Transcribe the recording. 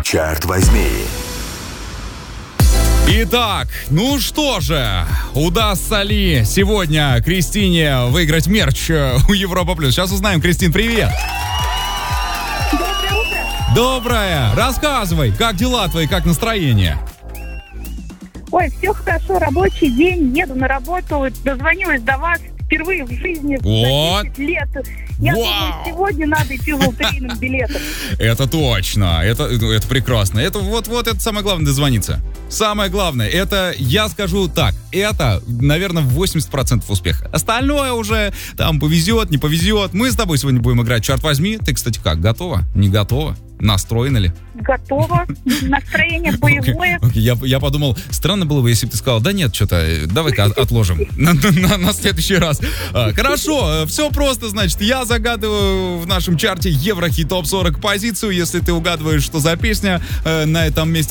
Чарт возьми. Итак, ну что же, удастся ли сегодня Кристине выиграть мерч у Европа Плюс? Сейчас узнаем. Кристин, привет! Доброе утро. Доброе! Рассказывай, как дела твои, как настроение? Ой, все хорошо, рабочий день, еду на работу, дозвонилась до вас впервые в жизни Вот. за 10 лет. Я думаю, сегодня надо идти за лотерейным билетом. Это точно, это прекрасно. Это вот это самое главное, дозвониться. Самое главное, это, я скажу так, это, наверное, 80% успеха. Остальное уже там повезет, не повезет. Мы с тобой сегодня будем играть «Черт возьми». Ты, кстати, как, готова? Не готова? Настроена ли? Готово, настроение боевое. Я подумал, странно было бы, если бы ты сказал, да нет, что-то, давай-ка отложим на следующий раз. Хорошо, все просто, значит, я загадываю в нашем чарте Еврохит ТОП 40 позицию. Если ты угадываешь, что за песня на этом месте